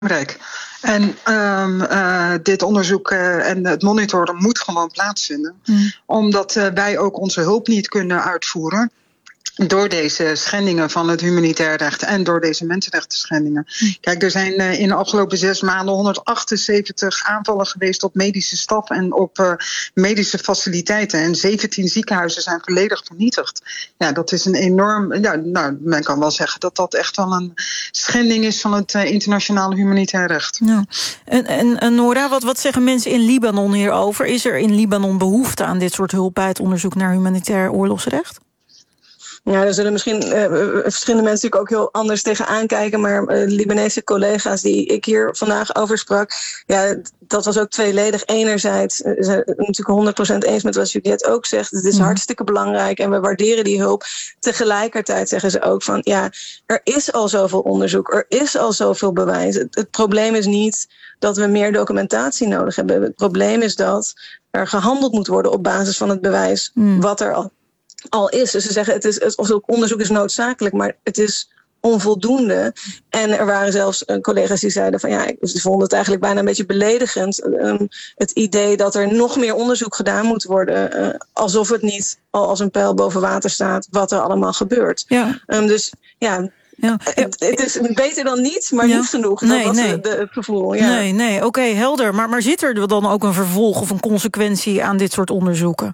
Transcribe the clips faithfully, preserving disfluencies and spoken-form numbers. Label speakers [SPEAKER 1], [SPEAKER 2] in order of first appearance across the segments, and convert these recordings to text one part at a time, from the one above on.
[SPEAKER 1] belangrijk. En um, uh, dit onderzoek uh, en het monitoren moet gewoon plaatsvinden. Mm. Omdat uh, wij ook onze hulp niet kunnen uitvoeren door deze schendingen van het humanitair recht en door deze mensenrechten schendingen. Mm. Kijk, er zijn uh, in de afgelopen zes maanden honderdachtenzeventig aanvallen geweest op medische staf en op uh, medische faciliteiten. En zeventien ziekenhuizen zijn volledig vernietigd. Ja, dat is een enorm. Ja, nou, men kan wel zeggen dat dat echt wel een schending is van het uh, internationale humanitair recht.
[SPEAKER 2] Ja. En, en, en Nora, wat, wat zeggen mensen in Libanon hierover? Is er in Libanon behoefte aan dit soort hulp bij het onderzoek naar humanitair oorlogsrecht?
[SPEAKER 3] Ja, daar zullen misschien uh, verschillende mensen natuurlijk ook heel anders tegenaan kijken. Maar uh, Libanese collega's die ik hier vandaag over sprak, ja, dat was ook tweeledig. Enerzijds uh, zijn het natuurlijk honderd procent eens met wat Juliette ook zegt. Het is mm. hartstikke belangrijk en we waarderen die hulp. Tegelijkertijd zeggen ze ook van, ja, er is al zoveel onderzoek, er is al zoveel bewijs. Het, het probleem is niet dat we meer documentatie nodig hebben. Het probleem is dat er gehandeld moet worden op basis van het bewijs mm. wat er al al is. Dus ze zeggen, het is, het onderzoek is noodzakelijk, maar het is onvoldoende. En er waren zelfs uh, collega's die zeiden van ja, ze vonden het eigenlijk bijna een beetje beledigend. Um, het idee dat er nog meer onderzoek gedaan moet worden, uh, alsof het niet al als een pijl boven water staat wat er allemaal gebeurt. Ja. Um, dus ja. Ja. Het, het is beter dan niets, maar ja. niet genoeg. Nee, dat was nee. de, de, het gevoel. Ja.
[SPEAKER 2] Nee, nee, oké, okay, helder. Maar, maar zit er dan ook een vervolg of een consequentie aan dit soort onderzoeken?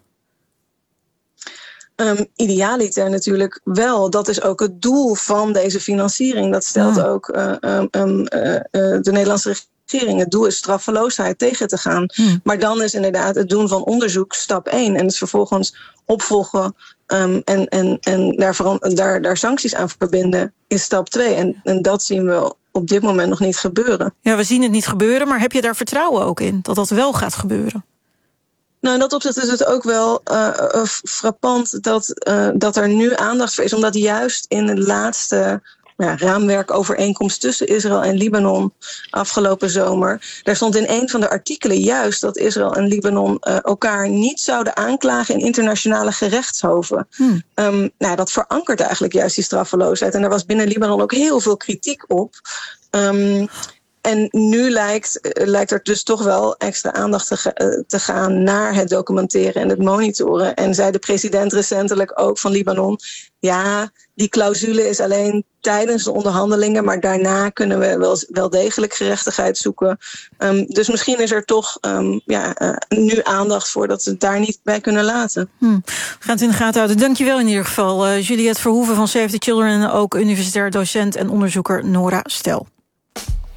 [SPEAKER 3] Um, idealiter natuurlijk wel. Dat is ook het doel van deze financiering. Dat stelt ja. ook uh, um, uh, uh, de Nederlandse regering. Het doel is straffeloosheid tegen te gaan. Hmm. Maar dan is inderdaad het doen van onderzoek stap één. En het vervolgens opvolgen um, en, en, en daar, daar, daar sancties aan verbinden is stap twee. En, en dat zien we op dit moment nog niet gebeuren.
[SPEAKER 2] Ja, we zien het niet gebeuren, maar heb je daar vertrouwen ook in? Dat dat wel gaat gebeuren?
[SPEAKER 3] Nou, in dat opzicht is het ook wel uh, uh, frappant dat, uh, dat er nu aandacht voor is. Omdat juist in de laatste ja, raamwerkovereenkomst tussen Israël en Libanon afgelopen zomer, daar stond in een van de artikelen juist dat Israël en Libanon uh, elkaar niet zouden aanklagen in internationale gerechtshoven. Hmm. Um, nou, dat verankert eigenlijk juist die straffeloosheid. En er was binnen Libanon ook heel veel kritiek op. Um, En nu lijkt, lijkt er dus toch wel extra aandacht te, te gaan naar het documenteren en het monitoren. En zei de president recentelijk ook van Libanon, ja, die clausule is alleen tijdens de onderhandelingen, maar daarna kunnen we wel, wel degelijk gerechtigheid zoeken. Um, dus misschien is er toch um, ja, uh, nu aandacht voor dat ze het daar niet bij kunnen laten.
[SPEAKER 2] Hmm. We gaan het in de gaten houden. Dankjewel in ieder geval, uh, Juliette Verhoeven van Save the Children en ook universitair docent en onderzoeker Nora Stel.